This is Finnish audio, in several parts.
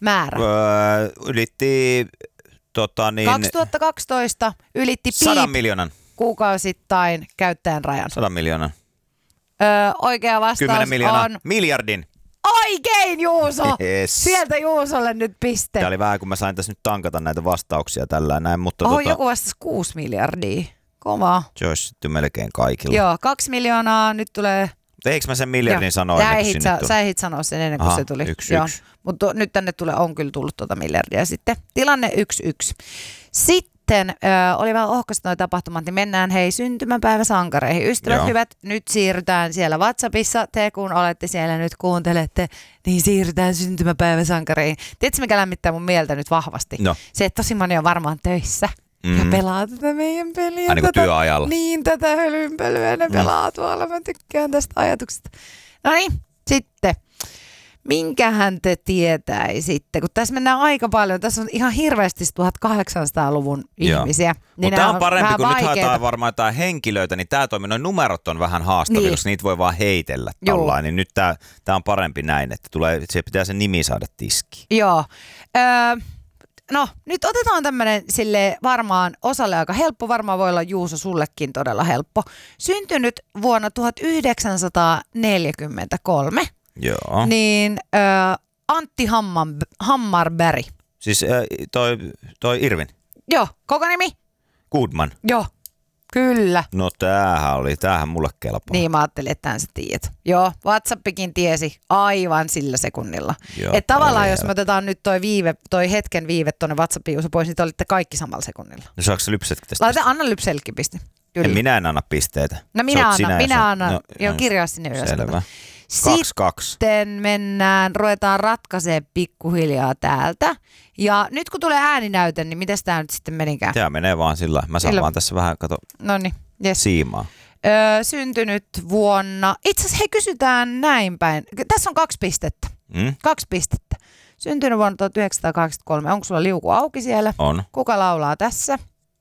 määrä? Ylitti 2012 ylitti 100 miljoonan. kuukausittain käyttäjän rajan. 100 miljoonan. Oikea vastaus 10 miljoonaa. on... Miljardin. Oikein, Juuso! Yes. Sieltä Juusolle nyt piste. Tämä oli vähän, kun mä sain tässä nyt tankata näitä vastauksia tällä näin, mutta joku vastasi 6 miljardia. Kova. se olisi sitten melkein kaikilla. Joo, 2 miljoonaa nyt tulee... Eikö mä sen miljardin sanoa ennen kuin sinne tuli? Sä ehdit sanoa sen ennen kuin se tuli. 1-1. Mutta nyt tänne on kyllä tullut miljardia sitten. Tilanne 1-1. Sitten oli vähän ohkaiset nuo tapahtumat, niin mennään syntymäpäiväsankareihin. Ystävät hyvät, nyt siirrytään siellä WhatsAppissa. Te kun olette siellä nyt kuuntelette, niin siirrytään syntymäpäiväsankareihin. Tiedätkö mikä lämmittää mun mieltä nyt vahvasti? No. Se, että tosi moni on varmaan töissä. Ja pelaa tätä meidän peliä. Aina kuin työajalla. Niin, tätä hölynpölyä ne pelaa tuolla. Mä tykkään tästä ajatuksesta. No niin, sitten. Minkähän te tietäisitte? Kun tässä mennään aika paljon. Tässä on ihan hirveästi 1800-luvun ihmisiä. Niin mutta tämä on parempi, kun vaikeita. nyt haetaan varmaan jotain henkilöitä, niin tämä toimii. Noin numerot on vähän haastavia, koska niitä voi vaan heitellä tällainen. Niin nyt tämä on parempi näin, että se pitää se nimi saada tiskiin. Joo. No, nyt otetaan tämmöinen sille varmaan osalle aika helppo, varmaan voi olla Juuso sullekin todella helppo. Syntynyt vuonna 1943, Joo. niin Antti Hammarberg. Siis toi Irvin. Joo, koko nimi? Goodman. Joo, kyllä. No tämähän mulle kelpaa. Niin mä ajattelin, että tämän sä tiedät. Joo, WhatsAppikin tiesi aivan sillä sekunnilla. Että tavallaan jos me otetaan nyt toi hetken viive tuonne WhatsAppiin Juuso pois, niin te olitte kaikki samalla sekunnilla. No saako sä lypsetkin tästä? Anna lypsellekin pisti. Kyllä. Minä en anna pisteitä. No minä annan. Joo, kirjaa sinne ylös. Selvä. 2-2. Sitten ruvetaan ratkaisemaan pikkuhiljaa täältä. Ja nyt kun tulee ääninäyte, niin mitäs tää nyt sitten menikään? Tämä menee vaan sillä. Mä saan vaan tässä vähän, siimaa. Syntynyt vuonna, itse asiassa kysytään näin päin. Tässä on 2 pistettä. 2 pistettä. Syntynyt vuonna 1983. Onko sulla liuku auki siellä? On. Kuka laulaa tässä?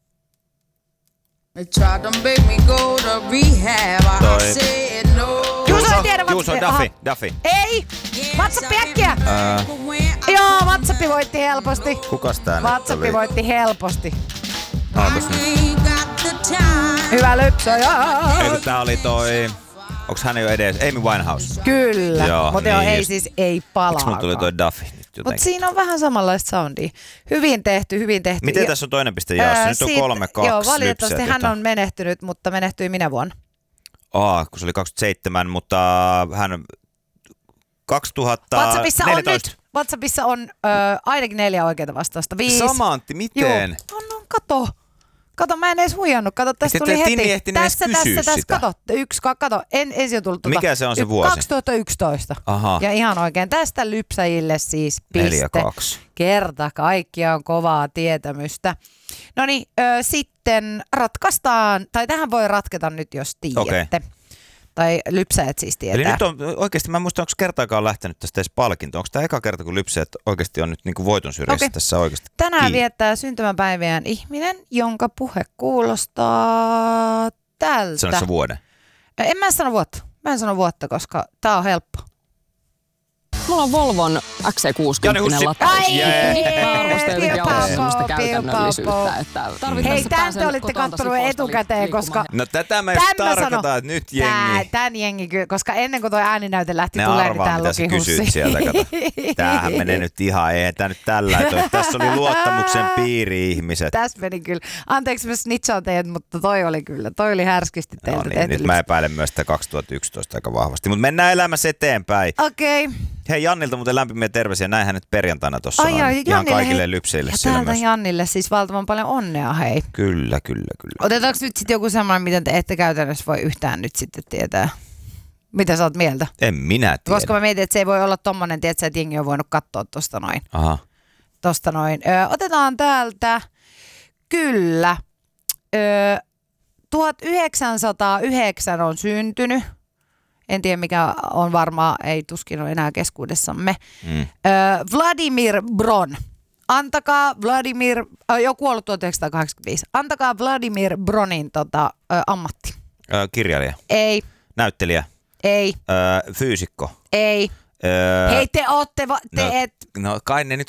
Juuso, Duffy. Ei! WhatsApp äkkiä! Joo, WhatsApp voitti helposti. Kukas tää nyt WhatsApp oli? voitti helposti. Aatos nyt. Hyvä lypsä, Eikö tää oli onks hän jo edes? Amy Winehouse. Kyllä, Joo, mutta niin ei palaa. Miksi mulla tuli toi Duffy nyt jotenkin? Mutta siinä on vähän samanlaista soundia. Hyvin tehty. Miten tässä on toinen piste jaossa? Nyt on 3-2 Joo, valitettavasti lypseet, hän on menehtynyt, mutta menehtyi minä vuonna? Kun se oli 27, mutta hän 2014. WhatsAppissa on ainakin 4 oikeita vastausta. 5. Samantti, miten? Joo, kato, mä en edes huijannut. Kato, tässä tuli heti. Tässä, kato. 1, kato. Ensin on tullut Mikä se on se vuosi? 2011. Aha. Ja ihan oikein. Tästä lypsäjille siis piste. 4-2. Kerta kaikkiaan kovaa tietämystä. No niin, sitten ratkaistaan, tai tähän voi ratketa nyt, jos tiedätte. Okay. Tai lypsäjät siis tietää. Eli nyt on oikeasti, mä en muista, onko kertaakaan lähtenyt tästä edes palkinto. Onko tämä eka kerta, kun lypsäjät oikeasti on nyt niin kuin voiton syrjässä tässä oikeasti? Tänään viettää syntymäpäiviään ihminen, jonka puhe kuulostaa tältä. Sano se vuoden. En mä sano vuotta, koska tää on helppo. Mulla on Volvon XC60 lataus. Mä arvostan jotenkin semmoista käytännöllisyyttä, että hei, tän te olitte kattonut etukäteen, koska... No tätä mä just tarkoitan, että nyt jengi... Tän jengi kyllä, koska ennen kuin toi ääninäyte lähti tulee, niin tää luki hussi. Sieltä, kato. Tämähän menee nyt ihan, eihän tää nyt tällä. Tässä oli luottamuksen piiri ihmiset. Tässä meni kyllä. Anteeksi, mä snitchaan teidät, mutta toi oli härskisti teiltä. No niin, nyt mä epäilen myös sitä 2011 aika vahvasti, mutta mennään elämässä eteenpäin. Okei. Hei, Jannilta muuten lämpimiä terveisiä. Näinhän nyt perjantaina tuossa ihan kaikille lypseille. Ja täältä Jannille siis valtavan paljon onnea, hei. Kyllä. Otetaanko nyt sitten joku semmoinen, miten te ette käytännössä voi yhtään nyt sitten tietää? Mitä sä oot mieltä? En minä tiedä. Koska mä mietin, että se ei voi olla tommonen, tiedätkö, että jengi on voinut katsoa tosta noin. Aha. Tosta noin. Otetaan täältä. Kyllä. 1909 on syntynyt. En tiedä mikä on varmaan, ei tuskin ole enää keskuudessamme. Vladimir Bron. Antakaa Vladimir, kuollut 1985. Antakaa Vladimir Bronin ammatti. Kirjailija. Ei. Näyttelijä. Ei. Fyysikko. Ei. Hei, te ootte... No kai ne nyt